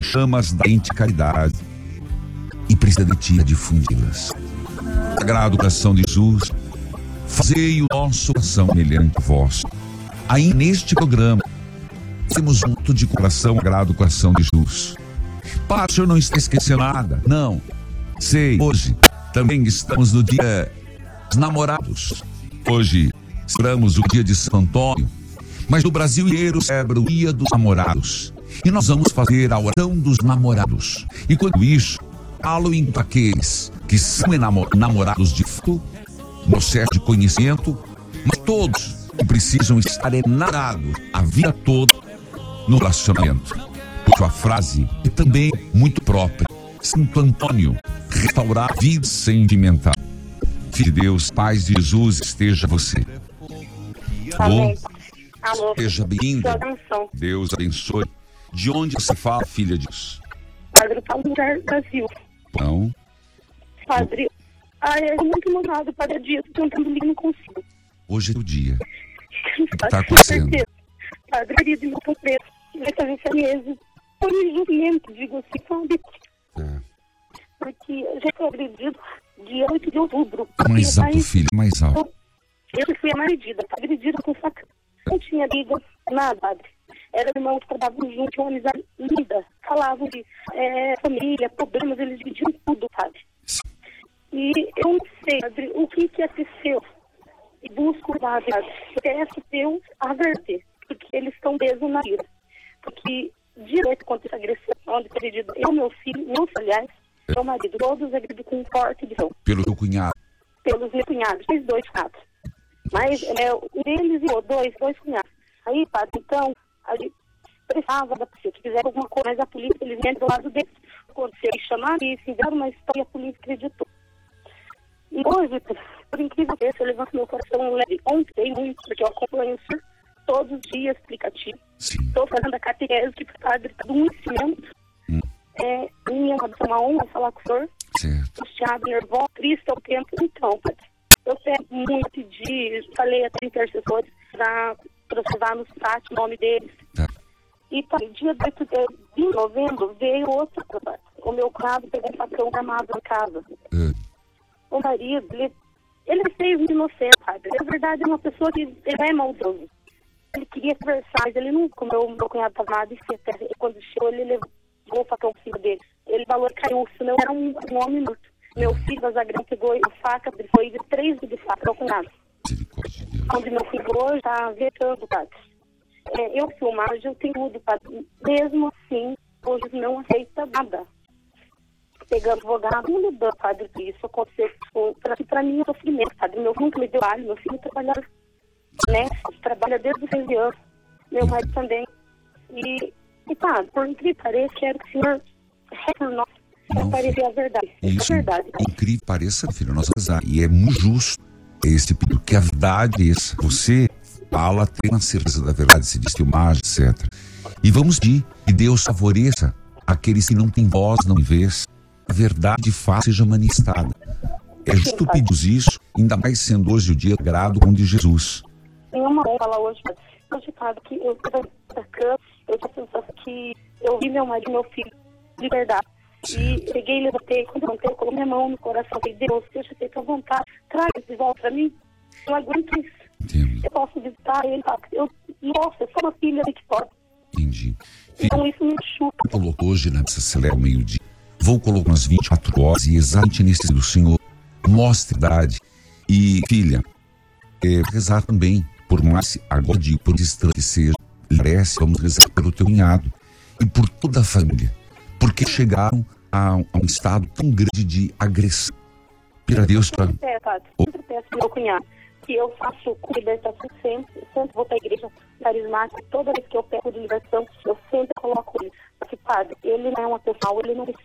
chamas da ente caridade e precisa de ti a difundi-las. Sagrado coração de Jesus, fazei o nosso coração semelhante a vós. Aí neste programa, temos junto de coração, sagrado coração de Jesus. Pai, o Senhor não está esquecendo nada. Não. Sei, hoje também estamos no dia dos namorados. Hoje celebramos o dia de Santo Antônio, mas no Brasil inteiro celebra o dia dos namorados. E nós vamos fazer a oração dos namorados. E quando isso, falo em aqueles que são namorados de fato, no processo de conhecimento, mas todos que precisam estar enamorados a vida toda no relacionamento. Porque a frase é também muito própria. Santo Antônio, restaurar a vida sentimental. Filho de Deus, paz de Jesus esteja você. Amém. Alô. Seja bem-vinda. Deus abençoe. De onde você fala, filha de Deus? Padre Paulo do Brasil. Não. Padre, é muito emocionado, Padre Dias, tentando ligar, não consigo. Hoje é o dia. O que está acontecendo? Padre, querido, meu compreiro, vai fazer 6 meses. Por julgamento, digo assim, sabe? Porque eu já fui agredido dia 8 de outubro. Mais alto, filho, mais alto. Eu fui agredida com faca. Não tinha briga, nada, Padre. Era irmãos que trabalhavam juntos, uma amizade linda. Falavam de família, problemas, eles dividiam tudo, Padre. E eu não sei, Padre, o que aconteceu. E busco a verdade. Eu peço a Deus a verter, porque eles estão presos na vida. Porque direto contra essa agressão, onde foi agredido eu, meu filho, meus aliás, meu marido, todos agredidos com um corte de chão. Pelo teu cunhado? Pelos meus cunhados, fiz 2 cunhados. Mas um deles e dois cunhados. Aí, Padre, então, a gente precisava da polícia, se fizer alguma coisa, mas a polícia, eles vêm do lado deles. Aconteceu, eles chamaram e fizeram uma história e a polícia acreditou. E hoje, por incrível que pareça, eu levanto meu coração leve. Ontem, muito, porque eu acompanho o senhor todos os dias, explicativo. Estou fazendo a catequese de Padre do ensinamento. Minha uma honra falar com o senhor. Angustiado, nervoso, triste ao tempo. Então, Padre, eu quero muito pedir, falei até intercessores, para levar no site o nome deles. E dia 8 de novembro veio outro, Padre. O meu cunhado pegou um facão armado em casa. O marido, ele fez um inocente, Padre. Na verdade, é uma pessoa que ele é maldoso. Ele queria conversar, mas ele não, como meu cunhado estava nada, e quando chegou, ele levou o facão por cima dele. Ele valor caiu, senão era um homem morto. Meu filho, a Zagrão, pegou a faca, foi de 3 de faca, meu cunhado. Onde meu filho hoje está vetando, Padre. Eu filmagem, eu tenho tudo, Padre. Mesmo assim, hoje não aceita nada. Pegando advogado, não lidando, Padre, por isso aconteceu. Para mim é sofrimento, Padre. Meu filho nunca me deu alho, meu filho trabalhava, né? Trabalha desde os 6 anos. Meu marido também. E Padre, por incrível que pareça, quero que o senhor por nós parecer a verdade. Isso, é verdade. Incrível pareça, filho, nós vamos usar. E é muito justo esse pedido, que a verdade é essa. Você fala, tem uma certeza da verdade, se diz filmagem, etc. E vamos pedir que Deus favoreça aqueles que não têm voz, não têm vez. A verdade de fato seja manifestada. É justo pedir isso, ainda mais sendo hoje o dia sagrado com de Jesus. Tem uma honra falar hoje, Padre, que eu estava na cama, eu tinha pensado que eu vi meu marido e meu filho de verdade. E peguei e levantei, quando eu levantei, eu coloquei minha mão no coração, falei, Deus, deixa eu ter tua vontade, traga de volta pra mim, eu não aguento isso. Entendo. Eu posso visitar ele, nossa, eu sou uma filha que pode. Entendi. Então isso me chupa. Eu coloco hoje, nessa celebra o meio-dia, vou colocar umas 24 horas e exatamente nesse do Senhor, mostre a verdade. E, filha, rezar também, por mais agora de por distante que seja, merece, vamos rezar pelo teu cunhado e por toda a família, porque chegaram a um estado tão grande de agressão. Pira Deus para... Sempre peço meu cunhado que eu faço com libertação sempre vou para a igreja carismática, toda vez que eu peço de libertação, eu sempre coloco ele. Porque, Padre, ele não é uma pessoa, ele não